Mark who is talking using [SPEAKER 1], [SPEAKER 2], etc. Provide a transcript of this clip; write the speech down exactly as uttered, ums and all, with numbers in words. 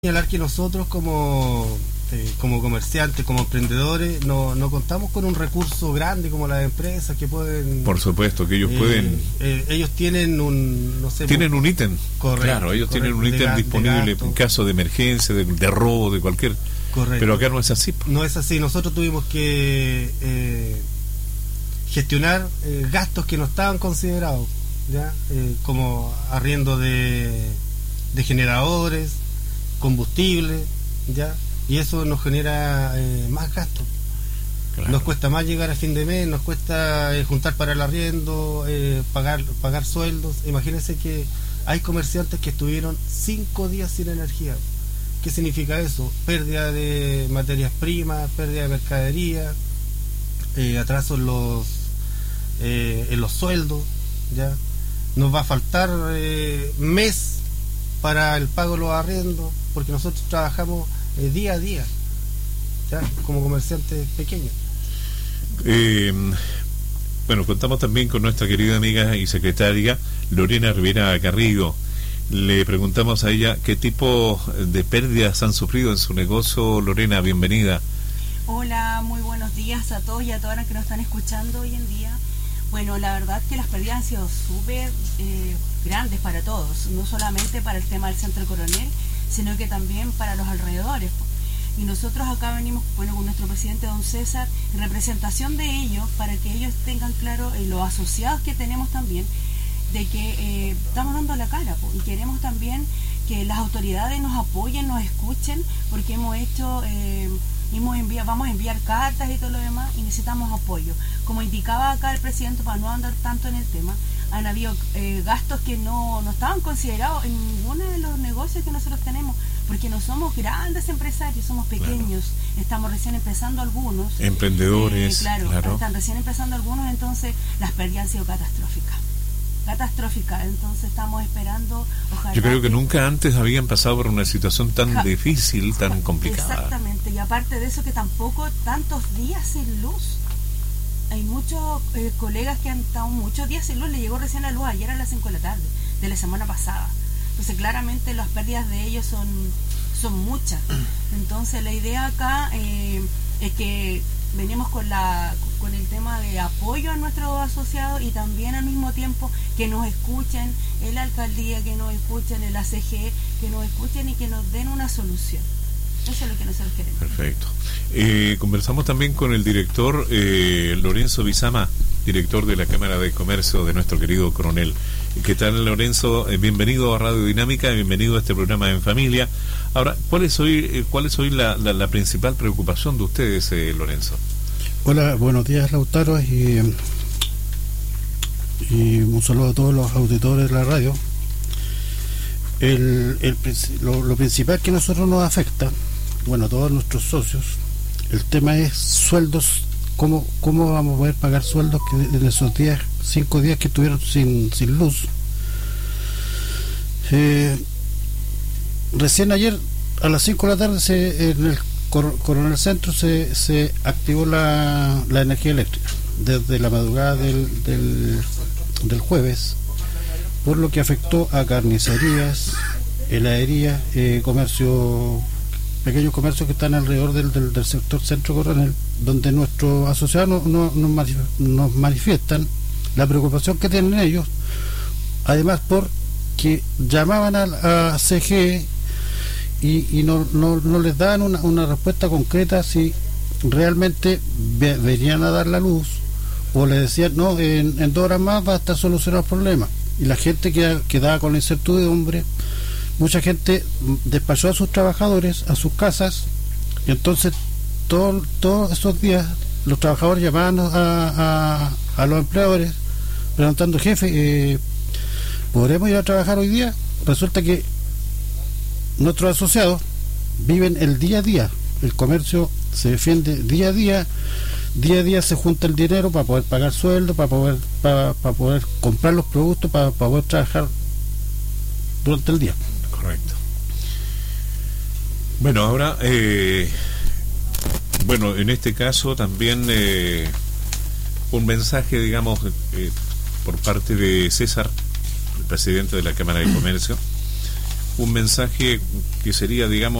[SPEAKER 1] Señalar que nosotros como eh, como comerciantes, como emprendedores, no, no contamos con un recurso grande como las empresas que pueden...
[SPEAKER 2] Por supuesto, que ellos
[SPEAKER 1] eh,
[SPEAKER 2] pueden...
[SPEAKER 1] Eh, ellos tienen un... no sé...
[SPEAKER 2] Tienen un ítem.
[SPEAKER 1] Correcto.
[SPEAKER 2] Claro, ellos
[SPEAKER 1] correcto,
[SPEAKER 2] tienen un ítem disponible en caso de emergencia, de, de robo, de cualquier...
[SPEAKER 1] Correcto.
[SPEAKER 2] Pero acá no es así.
[SPEAKER 1] No es así. Nosotros tuvimos que eh, gestionar eh, gastos que no estaban considerados, ¿ya? Eh, como arriendo de, de generadores, combustible, ¿ya? Y eso nos genera eh, más gastos. Claro. Nos cuesta más llegar a fin de mes, nos cuesta eh, juntar para el arriendo, eh, pagar pagar sueldos. Imagínense que hay comerciantes que estuvieron cinco días sin energía. ¿Qué significa eso? Pérdida de materias primas, pérdida de mercadería, eh, atraso en los eh, en los sueldos, ¿ya? Nos va a faltar eh, mes para el pago de los arriendos, porque nosotros trabajamos eh, día a día, ¿ya? Como comerciantes pequeños.
[SPEAKER 2] Eh, bueno, contamos también con nuestra querida amiga y secretaria Lorena Rivera Garrido. Le preguntamos a ella qué tipo de pérdidas han sufrido en su negocio. Lorena, bienvenida.
[SPEAKER 3] Hola, muy buenos días a todos y a todas las que nos están escuchando hoy en día. Bueno, la verdad que las pérdidas han sido súper eh, grandes para todos, no solamente para el tema del Centro Coronel, sino que también para los alrededores. Y nosotros acá venimos, bueno, con nuestro presidente don César, en representación de ellos, para que ellos tengan claro, eh, los asociados que tenemos también, de que eh, estamos dando la cara, po, y queremos también que las autoridades nos apoyen, nos escuchen, porque hemos hecho... Eh, Hemos enviado, vamos a enviar cartas y todo lo demás y necesitamos apoyo. Como indicaba acá el presidente, para no andar tanto en el tema, han habido eh, gastos que no, no estaban considerados en ninguno de los negocios que nosotros tenemos, porque no somos grandes empresarios, somos pequeños, claro. Estamos recién empezando algunos.
[SPEAKER 2] Emprendedores,
[SPEAKER 3] eh, claro,
[SPEAKER 2] claro.
[SPEAKER 3] Están recién empezando algunos, entonces las pérdidas han sido catastróficas. catastrófica, entonces estamos esperando, ojalá.
[SPEAKER 2] Yo creo que nunca antes habían pasado por una situación tan ja, difícil, tan complicada.
[SPEAKER 3] Exactamente, y aparte de eso que tampoco tantos días sin luz. Hay muchos eh, colegas que han estado muchos días sin luz, le llegó recién la luz ayer a las cinco de la tarde, de la semana pasada. Entonces claramente las pérdidas de ellos son, son muchas. Entonces la idea acá eh, es que venimos con la con el tema de apoyo a nuestros asociados y también al mismo tiempo que nos escuchen en la alcaldía, que nos escuchen en la C G, que nos escuchen y que nos den una solución. Eso es lo que nosotros queremos.
[SPEAKER 2] Perfecto. Eh, conversamos también con el director eh, Lorenzo Bizama, director de la Cámara de Comercio de nuestro querido Coronel. ¿Qué tal, Lorenzo? Eh, bienvenido a Radio Dinámica, bienvenido a este programa En Familia. Ahora, ¿cuál es hoy, eh, cuál es hoy la, la, la principal preocupación de ustedes, eh, Lorenzo?
[SPEAKER 4] Hola, buenos días, Lautaro, y, y un saludo a todos los auditores de la radio. El, el, lo, lo principal que a nosotros nos afecta, bueno, a todos nuestros socios, el tema es sueldos. ¿Cómo, cómo vamos a poder pagar sueldos que en esos días, cinco días que estuvieron sin, sin luz? Eh, recién ayer, a las cinco de la tarde, se, en el Coronel Centro se, se activó la, la energía eléctrica desde la madrugada del, del, del jueves, por lo que afectó a carnicerías, heladerías, eh, comercio, pequeños comercios que están alrededor del, del, del sector Centro Coronel, donde nuestros asociados no, no, nos manifiestan la preocupación que tienen ellos, además porque llamaban a, a C G y, y no, no, no les daban una, una respuesta concreta si realmente ve, venían a dar la luz, o les decían no, en, en dos horas más va a estar solucionado el problema, y la gente quedaba, quedaba con la incertidumbre. Mucha gente despachó a sus trabajadores a sus casas, y entonces todo, todos esos días los trabajadores llamaban a, a, a los empleadores preguntando: jefe, eh, ¿podremos ir a trabajar hoy día? Resulta que nuestros asociados viven el día a día, el comercio se defiende día a día, día a día se junta el dinero para poder pagar sueldo, para poder para, para poder comprar los productos, para, para poder trabajar durante el día.
[SPEAKER 2] Correcto. Bueno, ahora eh, bueno, en este caso también eh, un mensaje, digamos, eh, por parte de César, el presidente de la Cámara de Comercio, un mensaje que sería, digamos,